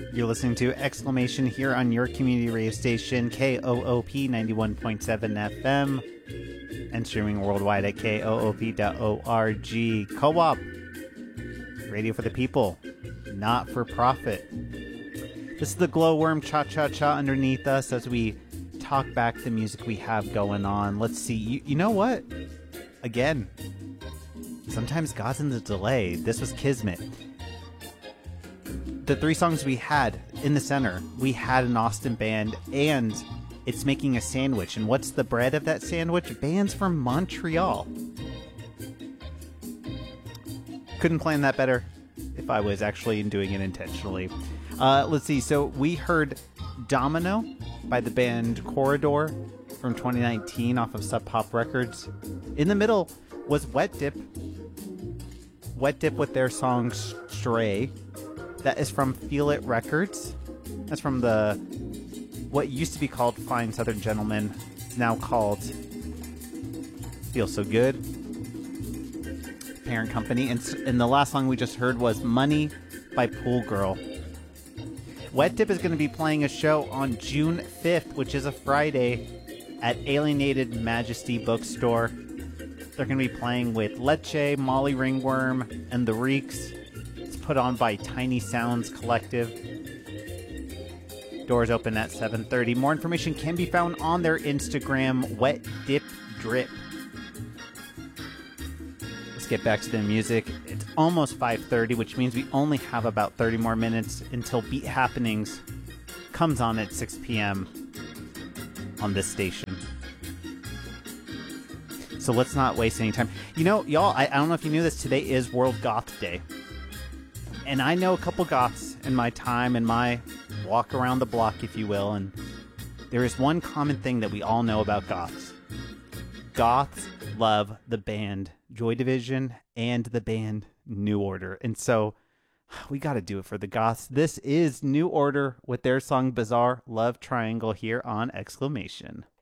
You're listening to Exclamation here on your community radio station, KOOP 91.7 FM, and streaming worldwide at koop.org. Co-op, radio for the people, not for profit. This is the Glowworm Cha-Cha-Cha underneath us as we talk back the music we have going on. Let's see. You know what? Again, sometimes God's in the delay. This was Kismet. The three songs we had in the center, we had an Austin band, and it's making a sandwich. And what's the bread of that sandwich? Bands from Montreal. Couldn't plan that better if I was actually doing it intentionally. Let's see. So we heard Domino by the band Corridor from 2019 off of Sub Pop Records. In the middle was Wet Dip. Wet Dip with their song Stray. That is from Feel It Records. That's from the what used to be called Fine Southern Gentlemen. It's now called Feel So Good. Parent company. And the last song we just heard was Money by Pool Girl. Wet Dip is going to be playing a show on June 5th, which is a Friday, at Alienated Majesty Bookstore. They're going to be playing with Leche, Molly Ringworm, and The Reeks. It's put on by Tiny Sounds Collective. Doors open at 7:30. More information can be found on their Instagram, Wet Dip Drip. Let's get back to the music. It's almost 5:30, which means we only have about 30 more minutes until Beat Happenings comes on at 6 p.m. on this station. So let's not waste any time. You know, y'all, I don't know if you knew this, today is World Goth Day. And I know a couple goths in my time, in my walk around the block, if you will, and there is one common thing that we all know about goths. Goths love the band Joy Division and the band New Order. And so we got to do it for the goths. This is New Order with their song Bizarre Love Triangle here on Exclamation.